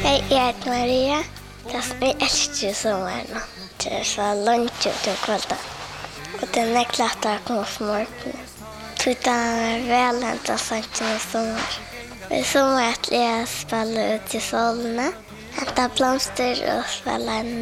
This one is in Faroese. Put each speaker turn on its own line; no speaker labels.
Jeg heter Maria. Jeg elsker sommeren. Det så lunch til kvelden. Og det lettere å komme på morgenen. Så det vel hentet sannsyn i sommer. I sommer jeg spiller ut i solene. Henta blomster og spiller